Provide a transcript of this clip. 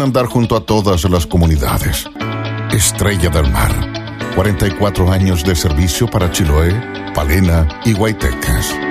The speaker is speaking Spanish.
andar junto a todas las comunidades. Estrella del Mar, 44 años de servicio para Chiloé, Palena y Guaytecas.